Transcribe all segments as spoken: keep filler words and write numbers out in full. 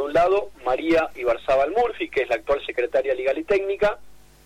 un lado, María Ibarzábal Murphy, que es la actual secretaria legal y técnica,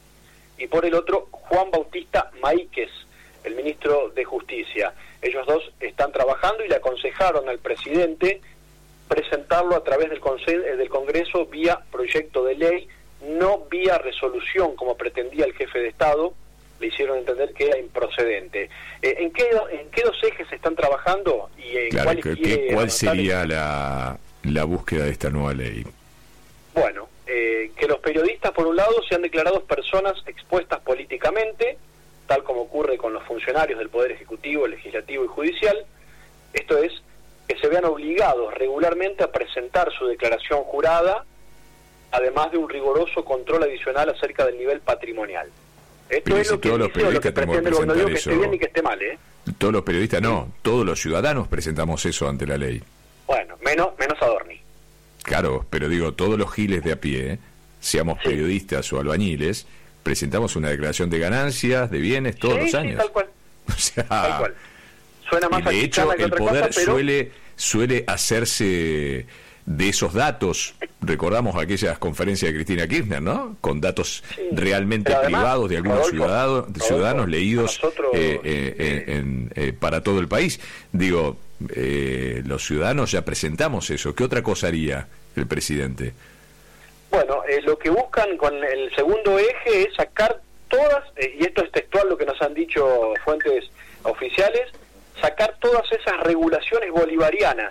y por el otro, Juan Bautista Maíquez, el ministro de Justicia. Ellos dos están trabajando y le aconsejaron al presidente presentarlo a través del, conse- del Congreso vía proyecto de ley, no vía resolución, como pretendía el jefe de Estado. Le hicieron entender que era improcedente. Eh, ¿en, qué, ¿En qué dos ejes están trabajando? Y eh, claro, ¿cuál, que, que, ¿cuál sería la, la búsqueda de esta nueva ley? Bueno, eh, que los periodistas, por un lado, sean declarados personas expuestas políticamente, tal como ocurre con los funcionarios del Poder Ejecutivo, Legislativo y Judicial. Esto es, que se vean obligados regularmente a presentar su declaración jurada, además de un riguroso control adicional acerca del nivel patrimonial. Esto Pero es si lo que todos los dice o lo que periodistas tenemos pretende que el gobierno. No digo que presentar esté bien eso. ni que esté mal, ¿eh? Todos los periodistas no, todos los ciudadanos presentamos eso ante la ley. Bueno, menos, menos Adorni. Claro, pero digo, todos los giles de a pie, seamos Sí. periodistas o albañiles, presentamos una declaración de ganancias, de bienes, todos Sí, los sí, años. tal cual. O sea, Tal cual. Suena más y de hecho, achicana que el otra poder cosa, pero... suele, suele hacerse de esos datos. Recordamos aquellas conferencias de Cristina Kirchner, ¿no? Con datos Sí, realmente pero además, privados de algunos Rodolfo, ciudadanos, Rodolfo, ciudadanos leídos nosotros, eh, eh, eh, en, eh, para todo el país. Digo, eh, los ciudadanos ya presentamos eso. ¿Qué otra cosa haría el presidente? Bueno, eh, lo que buscan con el segundo eje es sacar todas, eh, y esto es textual lo que nos han dicho fuentes oficiales, sacar todas esas regulaciones bolivarianas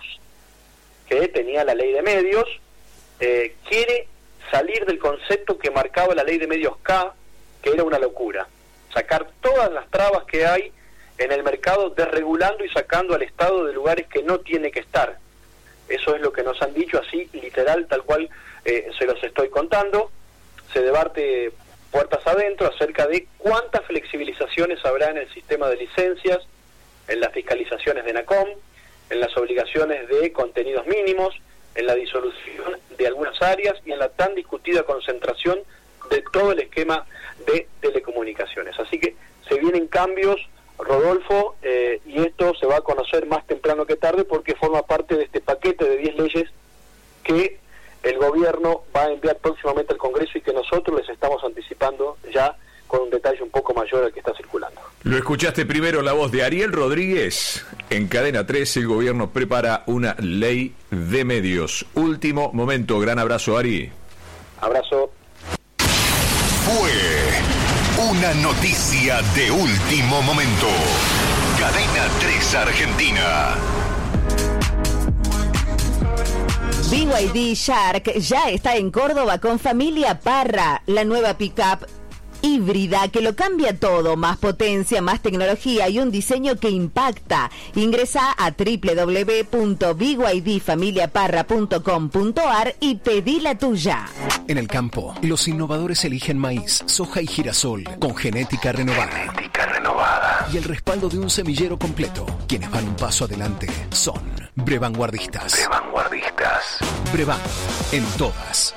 que tenía la ley de medios. Eh, quiere salir del concepto que marcaba la ley de medios K, que era una locura. Sacar todas las trabas que hay en el mercado, desregulando y sacando al Estado de lugares que no tiene que estar. Eso es lo que nos han dicho, así literal, tal cual eh, se los estoy contando. Se debate puertas adentro acerca de cuántas flexibilizaciones habrá en el sistema de licencias, en las fiscalizaciones de NACOM, en las obligaciones de contenidos mínimos, en la disolución de algunas áreas y en la tan discutida concentración de todo el esquema de telecomunicaciones. Así que se vienen cambios, Rodolfo, eh, y esto se va a conocer más temprano que tarde porque forma parte de este paquete de diez leyes que el gobierno va a enviar próximamente al Congreso y que nosotros les estamos anticipando ya con un detalle un poco mayor al que está circulando. Lo escuchaste primero, la voz de Ariel Rodríguez. En Cadena tres, el gobierno prepara una ley de medios. Último momento. Gran abrazo, Ari. Abrazo. Fue una noticia de último momento. Cadena tres Argentina. B Y D Shark ya está en Córdoba con Familia Parra, la nueva pickup híbrida que lo cambia todo, más potencia, más tecnología y un diseño que impacta. Ingresa a doble u doble u doble u punto b y d familia parra punto com punto a r y pedí la tuya. En el campo, los innovadores eligen maíz, soja y girasol con genética renovada. Genética renovada. Y el respaldo de un semillero completo. Quienes van un paso adelante son Brevanguardistas. De vanguardistas. Brevan, en todas.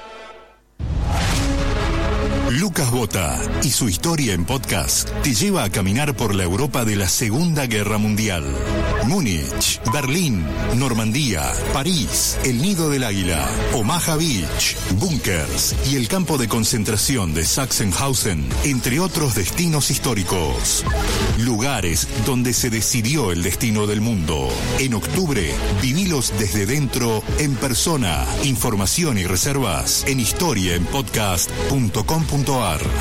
Lucas Bota y su historia en podcast te lleva a caminar por la Europa de la Segunda Guerra Mundial. Múnich, Berlín, Normandía, París, el Nido del Águila, Omaha Beach, búnkers y el campo de concentración de Sachsenhausen, entre otros destinos históricos. Lugares donde se decidió el destino del mundo. En octubre, vivilos desde dentro, en persona. Información y reservas en historia en podcast punto com punto a r.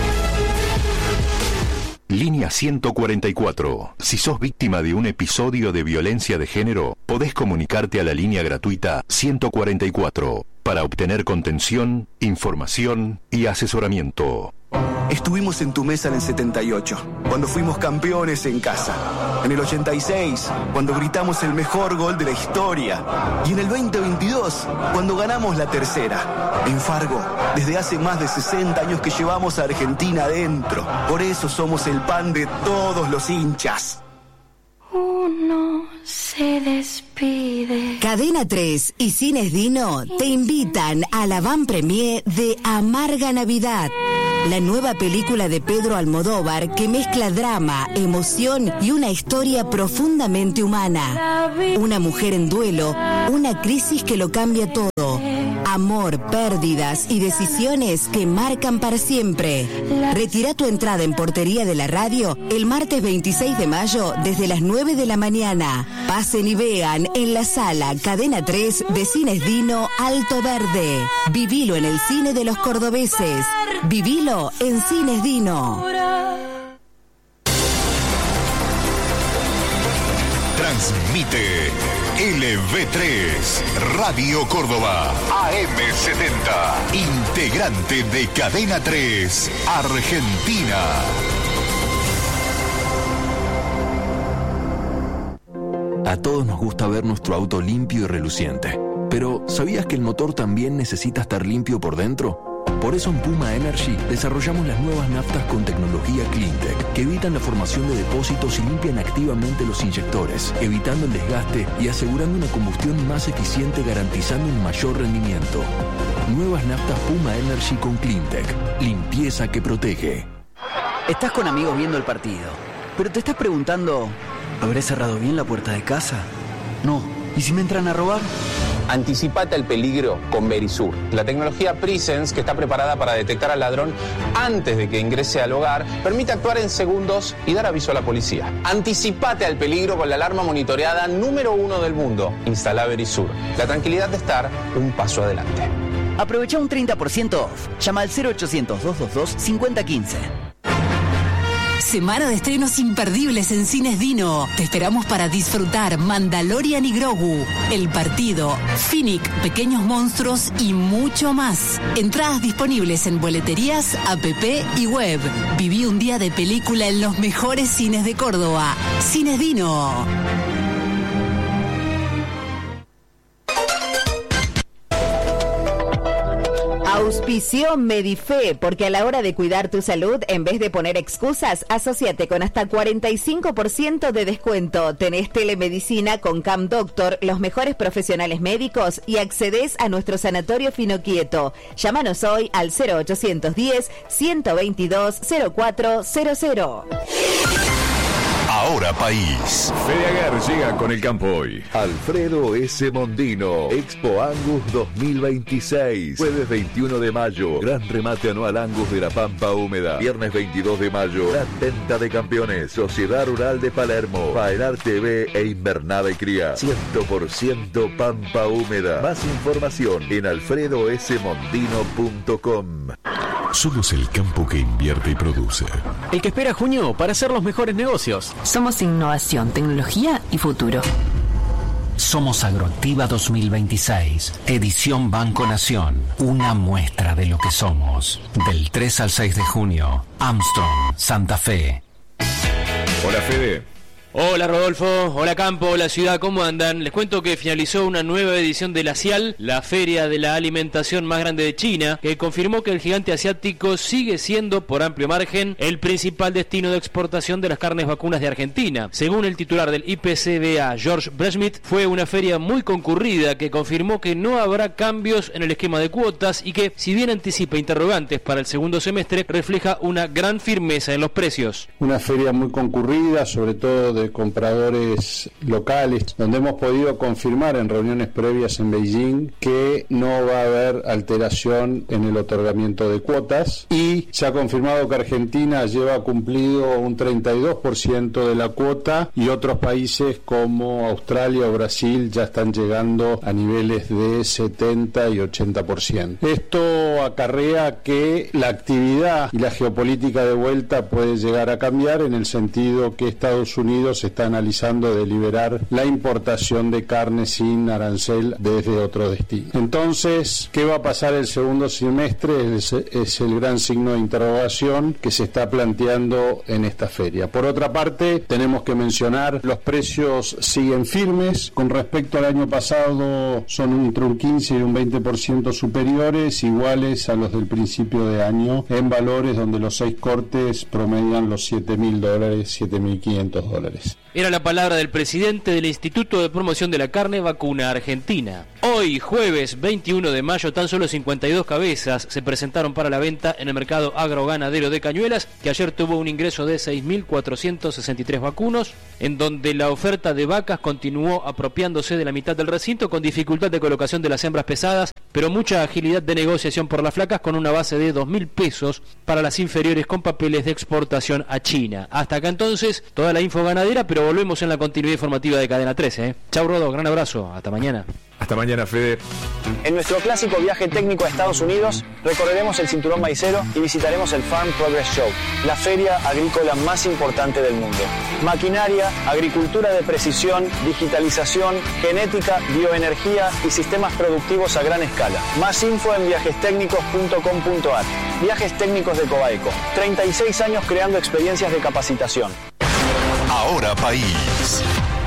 Línea ciento cuarenta y cuatro. Si sos víctima de un episodio de violencia de género, podés comunicarte a la línea gratuita ciento cuarenta y cuatro para obtener contención, información y asesoramiento. Estuvimos en tu mesa en el setenta y ocho, cuando fuimos campeones en casa. En el ochenta y seis, cuando gritamos el mejor gol de la historia. Y en el veinte veintidós, cuando ganamos la tercera. En Fargo, desde hace más de sesenta años que llevamos a Argentina adentro. Por eso somos el pan de todos los hinchas. Uno se despide. Cadena tres y Cines Dino te invitan a la van premier de Amarga Navidad, la nueva película de Pedro Almodóvar que mezcla drama, emoción y una historia profundamente humana. Una mujer en duelo, una crisis que lo cambia todo. amor, pérdidas y decisiones que marcan para siempre. Retira tu entrada en Portería de la Radio el martes veintiséis de mayo desde las nueve de la mañana. Pasen y vean en la sala Cadena tres de Cines Dino Alto Verde. Vivilo en el cine de los cordobeses. Vivilo en Cines Dino. Transmite L V tres, Radio Córdoba, A M setenta, integrante de Cadena tres, Argentina. A todos nos gusta ver nuestro auto limpio y reluciente. Pero, ¿sabías que el motor también necesita estar limpio por dentro? Por eso en Puma Energy desarrollamos las nuevas naftas con tecnología CleanTech que evitan la formación de depósitos y limpian activamente los inyectores, evitando el desgaste y asegurando una combustión más eficiente, garantizando un mayor rendimiento. Nuevas naftas Puma Energy con CleanTech. Limpieza que protege. Estás con amigos viendo el partido, pero te estás preguntando, ¿habré cerrado bien la puerta de casa? No. ¿Y si me entran a robar? Anticipate al peligro con Verisur, la tecnología Presence que está preparada para detectar al ladrón antes de que ingrese al hogar, permite actuar en segundos y dar aviso a la policía. Anticipate al peligro con la alarma monitoreada número uno del mundo. Instala Verisur, la tranquilidad de estar un paso adelante. Aprovecha un treinta por ciento off. Llama al cero ochocientos, doscientos veintidós, cincuenta quince. Semana de estrenos imperdibles en Cines Dino. Te esperamos para disfrutar Mandalorian y Grogu, El Partido, Finnick, Pequeños Monstruos y mucho más. Entradas disponibles en boleterías, app y web. Viví un día de película en los mejores cines de Córdoba. Cines Dino. Auspició Medife, porque a la hora de cuidar tu salud, en vez de poner excusas, asociate con hasta cuarenta y cinco por ciento de descuento. Tenés telemedicina con Cam Doctor, los mejores profesionales médicos y accedés a nuestro sanatorio Finoquieto. Llámanos hoy al cero ochocientos diez, ciento veintidós, cero cuatro cero cero. Ahora País. Fede Aguer llega con el campo hoy. Alfredo S. Mondino, Expo Angus dos mil veintiséis. Jueves veintiuno de mayo, gran remate anual Angus de la Pampa Húmeda. Viernes veintidós de mayo, gran venta de campeones. Sociedad Rural de Palermo, Faenar T V e Invernada y Cría. cien por ciento Pampa Húmeda. Más información en alfredo s mondino punto com. Somos el campo que invierte y produce. El que espera junio para hacer los mejores negocios. Somos innovación, tecnología y futuro. Somos Agroactiva dos mil veintiséis, edición Banco Nación. Una muestra de lo que somos. Del tres al seis de junio, Armstrong, Santa Fe. Hola, Fede. Hola Rodolfo, hola Campo, hola Ciudad, ¿cómo andan? Les cuento que finalizó una nueva edición de la CIAL, la feria de la alimentación más grande de China, que confirmó que el gigante asiático sigue siendo, por amplio margen, el principal destino de exportación de las carnes vacunas de Argentina. Según el titular del I P C B A, George Bresmith, fue una feria muy concurrida que confirmó que no habrá cambios en el esquema de cuotas y que, si bien anticipa interrogantes para el segundo semestre, refleja una gran firmeza en los precios. Una feria muy concurrida, sobre todo de de compradores locales, donde hemos podido confirmar en reuniones previas en Beijing que no va a haber alteración en el otorgamiento de cuotas, y se ha confirmado que Argentina lleva cumplido un treinta y dos por ciento de la cuota y otros países como Australia o Brasil ya están llegando a niveles de setenta y ochenta por ciento. Esto acarrea que la actividad y la geopolítica de vuelta puede llegar a cambiar, en el sentido que Estados Unidos está analizando de liberar la importación de carne sin arancel desde otro destino. Entonces, ¿qué va a pasar el segundo semestre? Es, es el gran signo de interrogación que se está planteando en esta feria. Por otra parte, tenemos que mencionar, los precios siguen firmes. Con respecto al año pasado, son entre un quince y un veinte por ciento superiores, iguales a los del principio de año, en valores donde los seis cortes promedian los siete mil dólares, siete mil quinientos dólares. vacunaciones. Era la palabra del presidente del Instituto de Promoción de la Carne Vacuna Argentina. Hoy, jueves veintiuno de mayo, tan solo cincuenta y dos cabezas se presentaron para la venta en el mercado agroganadero de Cañuelas, que ayer tuvo un ingreso de seis mil cuatrocientos sesenta y tres vacunos, en donde la oferta de vacas continuó apropiándose de la mitad del recinto, con dificultad de colocación de las hembras pesadas, pero mucha agilidad de negociación por las flacas, con una base de dos mil pesos para las inferiores con papeles de exportación a China. Hasta acá entonces toda la info ganadera, pero volvemos en la continuidad informativa de Cadena trece. ¿eh? Chau, Rodo, gran abrazo, hasta mañana. Hasta mañana, Fede. En nuestro clásico viaje técnico a Estados Unidos, recorreremos el cinturón maicero y visitaremos el Farm Progress Show, la feria agrícola más importante del mundo. Maquinaria, agricultura de precisión, digitalización, genética, bioenergía y sistemas productivos a gran escala. Más info en viajes técnicos punto com punto a r. Viajes Técnicos de Cobaeco. treinta y seis años creando experiencias de capacitación. Ahora País.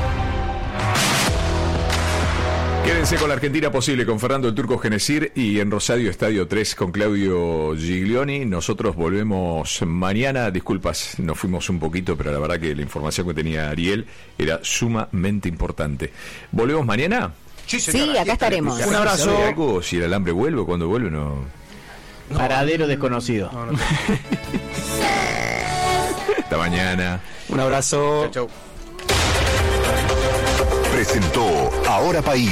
Quédense con la Argentina Posible con Fernando el Turco Genesir y en Rosario Estadio tres con Claudio Giglioni. Nosotros volvemos mañana. Disculpas, nos fuimos un poquito, pero la verdad que la información que tenía Ariel era sumamente importante. ¿Volvemos mañana? Sí, sí, acá estaremos. Un abrazo. ¿Sabe algo? Si el alambre vuelve o cuando vuelve, no. no Paradero desconocido. No, no. Hasta mañana. Un abrazo. Chau, chau. Presentó Ahora País.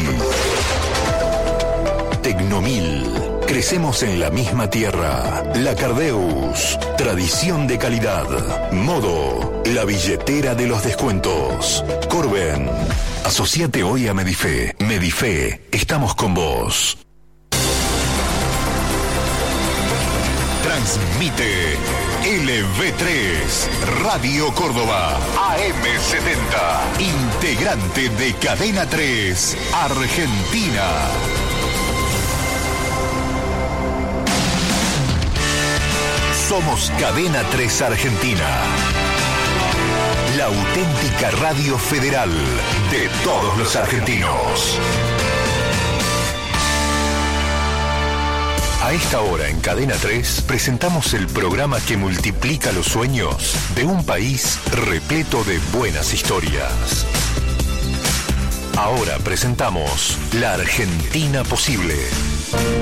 Tecnomil. Crecemos en la misma tierra. La Cardeus. Tradición de calidad. Modo. La billetera de los descuentos. Corben. Asociate hoy a Medife. Medife. Estamos con vos. Transmite L V tres, Radio Córdoba, A M setenta, integrante de Cadena tres, Argentina. Somos Cadena tres Argentina, la auténtica radio federal de todos los argentinos. A esta hora en Cadena tres presentamos el programa que multiplica los sueños de un país repleto de buenas historias. Ahora presentamos La Argentina Posible.